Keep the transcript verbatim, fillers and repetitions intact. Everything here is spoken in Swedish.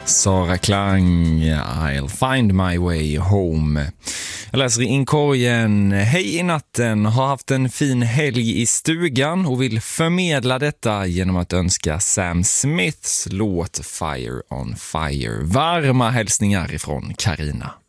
Sara Klang, I'll find my way home. Jag läser i inkorgen: hej i natten, har haft en fin helg i stugan och vill förmedla detta genom att önska Sam Smiths låt Fire on Fire. Varma hälsningar ifrån Karina.